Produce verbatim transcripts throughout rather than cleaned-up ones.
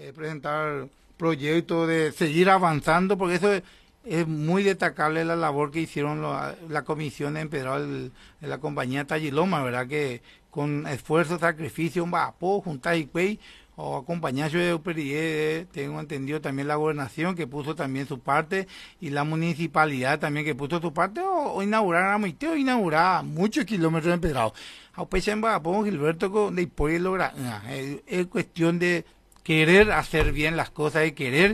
de presentar proyectos, de seguir avanzando, porque eso es, es muy destacable la labor que hicieron lo, la comisión de empedrado de la compañía Talliloma, ¿verdad? Que con esfuerzo, sacrificio, un vapo, juntar y cuey, o acompañarse de Uperié, tengo entendido también la gobernación que puso también su parte, y la municipalidad también que puso su parte, o, o inaugurar a Moiteo, inaugurar muchos kilómetros empedrados. A en vapo, Gilberto, con de Hipólito logra, es, es cuestión de querer hacer bien las cosas y querer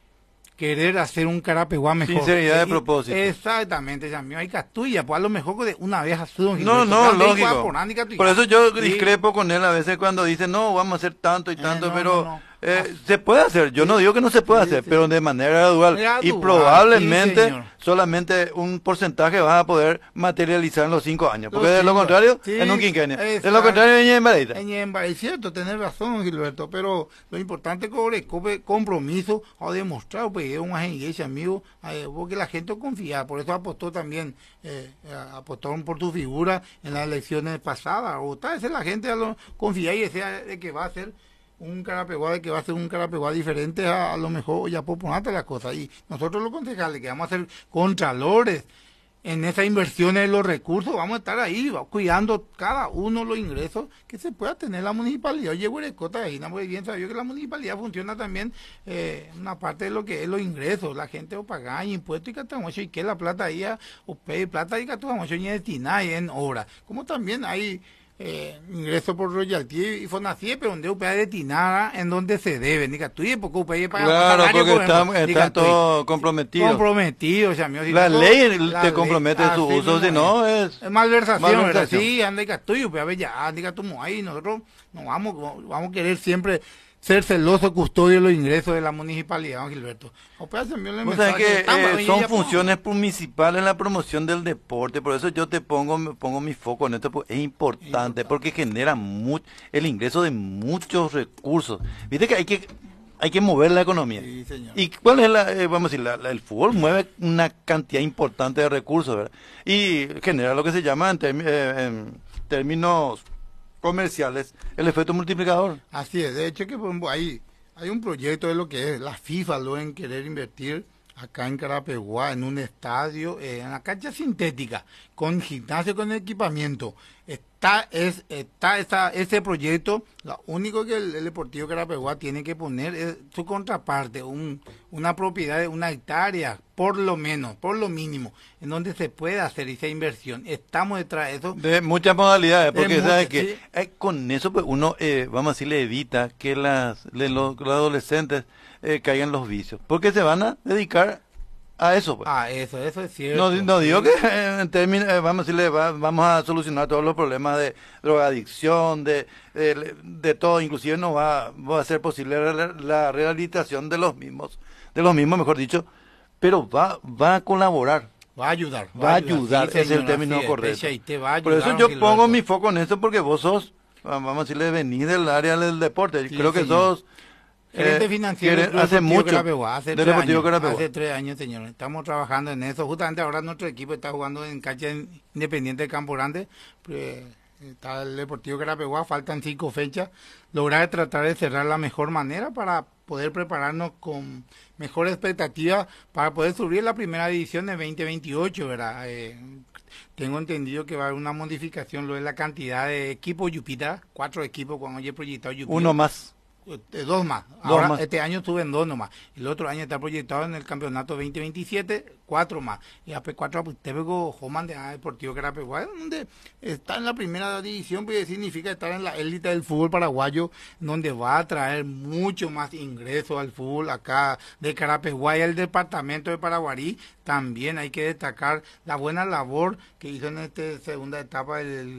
querer hacer un Carapeguá mejor. Sinceridad eh, de propósito. Exactamente, ya mío, hay Castuya, pues a lo mejor de una vez a su No, no, lógico. Por, por eso yo sí. discrepo con él a veces cuando dice, no, vamos a hacer tanto y tanto, eh, no, pero... No, no. Eh, se puede hacer, yo no digo que no se pueda sí, hacer, sí. pero de manera gradual, gradual y probablemente sí, solamente un porcentaje vas a poder materializar en los cinco años, porque de lo contrario, sí, en un quinquenio, de lo contrario, en Ñembarita. En Ñembarita, es cierto, tenés razón, Gilberto, pero lo importante es que el compromiso ha demostrado, pues es un agente amigo, eh, porque la gente confía, por eso apostó también, eh, apostaron por tu figura en las elecciones pasadas, o tal vez la gente lo confía y desea de que va a ser un Carapeguá, de que va a ser un Carapeguá diferente a, a lo mejor ya popular las cosas, y nosotros los concejales que vamos a ser contralores en esas inversiones de los recursos, vamos a estar ahí cuidando cada uno los ingresos que se pueda tener la municipalidad. Oye, Huerecota, ahí no muy bien sabido que la municipalidad funciona también eh, una parte de lo que es los ingresos, la gente o paga impuestos y catamucho y que la plata ahí o pay plata y catamucho y destinada en obra, como también hay Eh, ingreso por royalty y Fonacie, pero donde usted destinada en donde se debe, ni que tú y poco usted paga claro, porque está, está todo comprometido. Comprometido, o sea, mío, si la no, ley la te ley, compromete su uso, si no es, es malversación, malversación. Sí, anda y castuyo, pues a ver ya, anda y catumo ahí, nosotros no vamos, vamos a querer siempre ser celoso custodio de los ingresos de la municipalidad, don Gilberto. O sea que eh, son funciones municipales en la promoción del deporte, por eso yo te pongo me pongo mi foco en esto, pues es importante, es importante. Porque genera mucho, el ingreso de muchos recursos. Viste que hay que hay que mover la economía. Sí, señor. Y cuál es la, eh, vamos a decir, la, la, el fútbol mueve una cantidad importante de recursos, ¿verdad? Y genera lo que se llama en, term, eh, en términos comerciales el efecto multiplicador. Así es, de hecho que hay, hay un proyecto de lo que es la FIFA, lo en querer invertir acá en Carapeguá, en un estadio, eh, en la cancha sintética, con gimnasio, con equipamiento. Está, es, está esa, ese proyecto, lo único que el, el Deportivo Carapeguá tiene que poner es su contraparte, un, una propiedad de una hectárea, por lo menos, por lo mínimo, en donde se puede hacer esa inversión. Estamos detrás de eso. De muchas modalidades, porque sabes que sí. eh, con eso pues uno, eh, vamos a decirle, evita que las, le, los, los adolescentes eh, caigan los vicios, porque se van a dedicar a eso, pues. Ah, eso, eso es cierto. No, no digo que eh, en términos, eh, vamos a decirle, va, vamos a solucionar todos los problemas de drogadicción, de, de, de todo, inclusive no va, va a ser posible la, la rehabilitación de los mismos, de los mismos, mejor dicho, pero va, va a colaborar. Va a ayudar. Va a ayudar, sí, es el término correcto. Por eso yo pongo mi foco en eso, porque vos sos, vamos a decirle, venís del área del deporte, sí, creo que señor. sos... Gerente financiero eh, hace mucho Carapeguá, hace, tres años, hace tres años, señor. Estamos trabajando en eso. Justamente ahora nuestro equipo está jugando en cancha independiente de Campo Grande. Pues, está el Deportivo Carapeguá, faltan cinco fechas. Lograr tratar de cerrar la mejor manera para poder prepararnos con mejor expectativa para poder subir la primera división de veinte veintiocho, ¿verdad? Eh, tengo entendido que va a haber una modificación, lo de la cantidad de equipos Yupita, cuatro equipos cuando haya proyectado Yupita. Uno más. Dos más. Ahora, dos más. Este año estuve en dos nomás. El otro año está proyectado en el campeonato veinte veintisiete, cuatro más. Y después cuatro Aputepego, Joman de Deportivo Carapeguá, donde está en la primera división, pues significa estar en la élite del fútbol paraguayo, donde va a traer mucho más ingresos al fútbol acá de Carapeguá y el departamento de Paraguarí. También hay que destacar la buena labor que hizo en esta segunda etapa el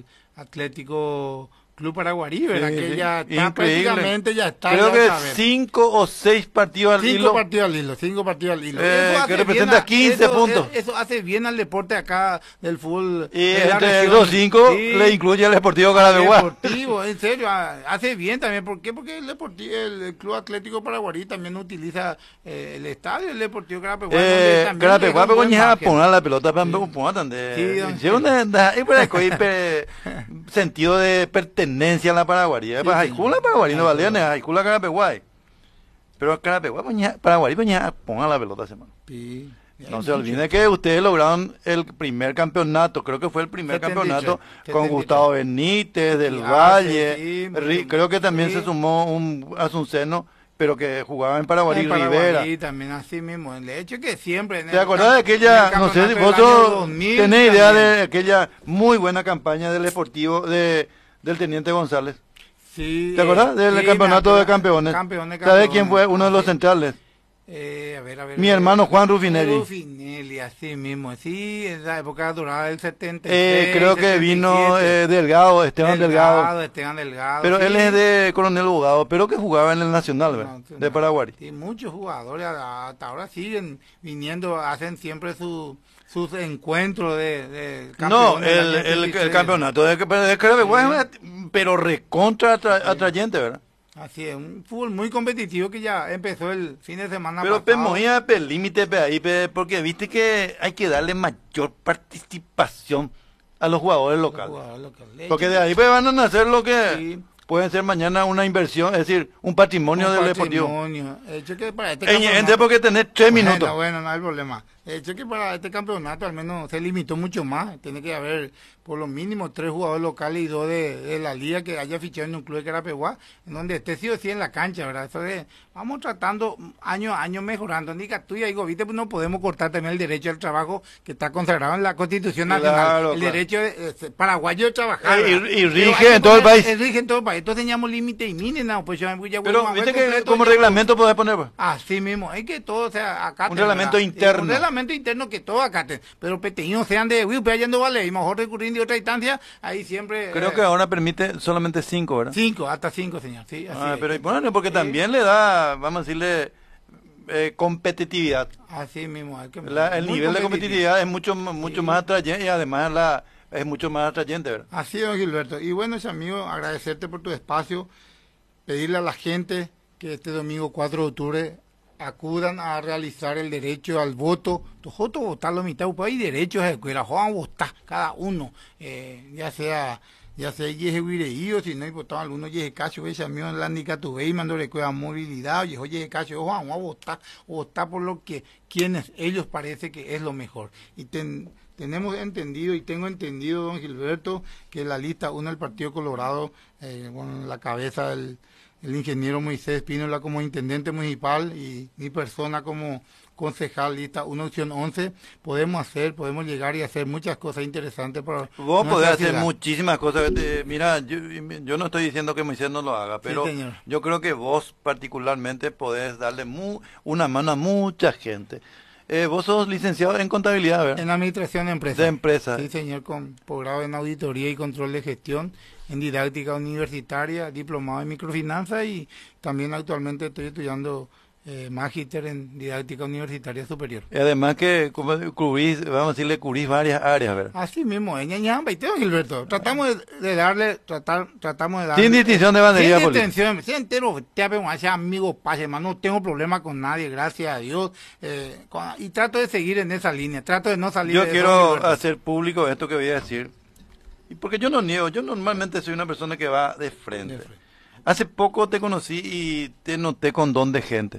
Atlético Club Paraguarí, ¿verdad? Sí, que ya está prácticamente ya está. Creo ya que saber. cinco o seis partidos al cinco hilo. Cinco partidos al hilo, cinco partidos al hilo. Eh, que representa a, quince eso, puntos. Eso, eso hace bien al deporte acá del fútbol. Y de entre esos cinco sí, le incluye el Deportivo Carapeguá. El Deportivo, en serio, hace bien también. ¿Por qué? Porque el Deportivo, el Club Atlético Paraguarí también utiliza eh, el estadio, el Deportivo Carapeguá. Eh, Carapeguá, pero cuando a poner la pelota, para un poco de sentido de pertenencia a la Paraguaría. Sí, hay Jula Paraguarí, no valía, hay Jula Carapeguá. Pero Carapeguá, Paraguay, ponga la pelota, semana. Sí. No se olvide que ustedes lograron el primer campeonato, creo que fue el primer setenta y tres, campeonato setenta y tres. Con Gustavo Benítez, del ah, Valle, sí, sí, creo que también sí. Se sumó un Asunceno, pero que jugaba en Paraguay y Rivera. Sí, también así mismo, el hecho que siempre... ¿Te acordás de aquella, no sé si vos tenés idea de aquella muy buena campaña del Deportivo de, del Teniente González? Sí. ¿Te acordás del sí, campeonato de campeones? Campeones, campeones. ¿Sabes quién fue uno de los centrales? Eh, a ver, a ver, Mi hermano Juan Rufinelli. Rufinelli, así mismo, sí, en la época dorada del setenta y Eh, seis, creo que setenta y siete. Vino eh, Delgado, Esteban Delgado. Delgado. Esteban Delgado. Pero sí. Él es de Coronel Bogado, pero que jugaba en el Nacional, ¿verdad? No, de Paraguay. Sí, muchos jugadores hasta ahora siguen viniendo, hacen siempre su, sus encuentros de, de No, el, el, el campeonato de, de Carapeguá sí. Pero recontra atra, sí. atrayente, ¿verdad? Así es, un fútbol muy competitivo que ya empezó el fin de semana pero pasado. Pero pe el límite pe ahí, pe, porque viste que hay que darle mayor participación a los jugadores locales. Los jugadores locales. Porque de ahí pe, van a nacer lo que sí. Pueden ser mañana una inversión, es decir, un patrimonio un del patrimonio. Deportivo. Hecho que para este en, en porque tenés tres bueno, minutos. Bueno, no hay problema. De hecho que para este campeonato al menos se limitó mucho más. Tiene que haber por lo mínimo tres jugadores locales y dos de, de la liga que haya fichado en un club de Carapeguá, en donde esté sí o sí en la cancha, ¿verdad? Eso de, vamos tratando año a año mejorando. Diga tú y digo, viste, pues no podemos cortar también el derecho al trabajo que está consagrado en la Constitución Nacional. Claro, el claro. derecho de, de, paraguayo de trabajar. Eh, y, y rige en todo el país. Rige en todo el país. Entonces teníamos límite y miren, no, pues ya, ya pero viste que como reglamento podés poner, pues. Así mismo, es que todo sea acá. Un reglamento interno. Un reglamento interno que todo acá, pero pequeños sean de, uy, pero yendo vale, y mejor recurrir de otra instancia, ahí siempre... Creo eh, que ahora permite solamente cinco, ¿verdad? Cinco, hasta cinco, señor, sí. Así ah, es. pero bueno, porque sí. También le da, vamos a decirle, eh, competitividad. Así mismo. Hay que, la, el nivel de competitividad es mucho, mucho sí. más atrayente y además la es mucho más atrayente, ¿verdad? Así es, don Gilberto. Y bueno, amigo, agradecerte por tu espacio, pedirle a la gente que este domingo cuatro de octubre acudan a realizar el derecho al voto. Nosotros votar la mitad, pues hay derechos a escuela, van a votar cada uno, eh, ya sea ya sea yeje guireío, si no hay votado algunos yeje cacho, ese amigo en la nicatubé y mando le cuida movilidad, y yeje cacho, van a votar, votar por lo que quienes ellos parece que es lo mejor. Y ten, tenemos entendido y tengo entendido, don Gilberto, que la lista uno del Partido Colorado, eh, con la cabeza del el ingeniero Moisés Pínola como intendente municipal y mi persona como concejal, lista una opción once, podemos hacer, podemos llegar y hacer muchas cosas interesantes para vos podés hacer ciudad. Muchísimas cosas. Eh, mira, yo, yo no estoy diciendo que Moisés no lo haga, pero sí, yo creo que vos particularmente podés darle mu, una mano a mucha gente. Eh, vos sos licenciado en contabilidad, ¿verdad? En administración de empresas. De empresas. Sí, señor, con posgrado en auditoría y control de gestión, en didáctica universitaria, diplomado en microfinanza y también actualmente estoy estudiando eh, magíster en didáctica universitaria superior. Y además que cubrís, vamos a decirle, cubrís varias áreas, ¿verdad? Así mismo, en Ñañamba y todo, Gilberto. Tratamos de, de darle, tratar, tratamos de darle. Sin distinción de bandería política. Sin distinción, sin entero, te apego a ese amigo pase, hermano, no tengo problema con nadie, gracias a Dios. Eh, con, y trato de seguir en esa línea, trato de no salir Yo de quiero eso, hacer público esto que voy a decir. Y porque yo no niego, yo normalmente soy una persona que va de frente. De frente. Hace poco te conocí y te noté con don de gente.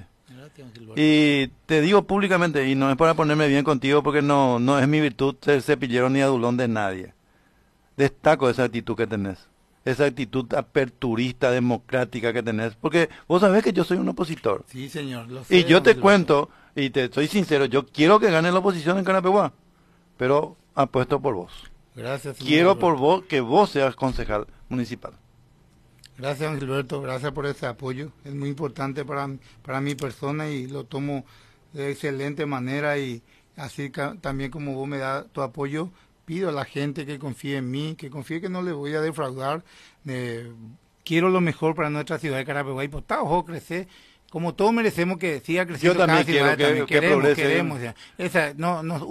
Y te digo públicamente, y no es para ponerme bien contigo porque no, no es mi virtud ser cepillero ni adulón de nadie. Destaco esa actitud que tenés, esa actitud aperturista, democrática que tenés, porque vos sabés que yo soy un opositor. Sí, señor. Lo sé, y yo te cuento, y te soy sincero, yo quiero que gane la oposición en Carapeguá, pero apuesto por vos. Gracias, señor. Quiero por vos que vos seas concejal municipal. Gracias, don Gilberto, gracias por ese apoyo. Es muy importante para, para mi persona y lo tomo de excelente manera y así ca, también como vos me das tu apoyo, pido a la gente que confíe en mí, que confíe que no le voy a defraudar. Eh, quiero lo mejor para nuestra ciudad de Carapeguá y pues está, ojo, crecer. Como todos merecemos que siga creciendo. Yo también cada ciudad, quiero que, también. que queremos, progrese. Queremos, o sea, esa, no, no,